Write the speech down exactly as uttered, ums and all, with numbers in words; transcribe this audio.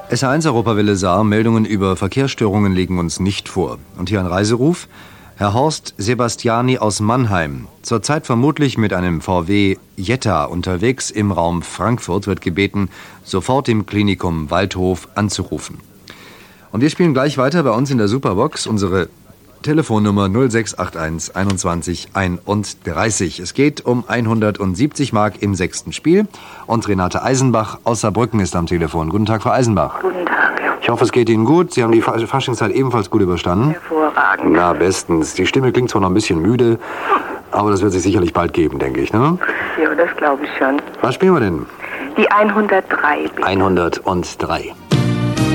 S H eins Europawelle Saar, Meldungen über Verkehrsstörungen liegen uns nicht vor. Und hier ein Reiseruf. Herr Horst Sebastiani aus Mannheim, zurzeit vermutlich mit einem V W Jetta unterwegs im Raum Frankfurt, wird gebeten, sofort im Klinikum Waldhof anzurufen. Und wir spielen gleich weiter bei uns in der Superbox unsere Telefonnummer null sechs acht eins einundzwanzig einunddreißig. Es geht um hundertsiebzig Mark im sechsten Spiel. Und Renate Eisenbach aus Saarbrücken ist am Telefon. Guten Tag, Frau Eisenbach. Guten Tag. Ich hoffe, es geht Ihnen gut. Sie haben die Faschingszeit ebenfalls gut überstanden. Hervorragend. Na, bestens. Die Stimme klingt zwar noch ein bisschen müde, aber das wird sich sicherlich bald geben, denke ich, ne? Ja, das glaube ich schon. Was spielen wir denn? Die hundertdrei. Bitte. hundertdrei.